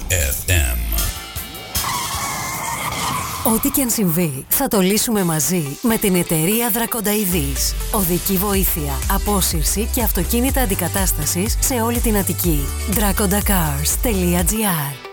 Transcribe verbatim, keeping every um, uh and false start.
εφ εμ. Ό,τι και αν συμβεί, θα το λύσουμε μαζί με την εταιρεία Δρακονταειδής. Οδική βοήθεια, απόσυρση και αυτοκίνητα αντικατάστασης σε όλη την Αττική. Draconda Cars τελεία τζι άρ.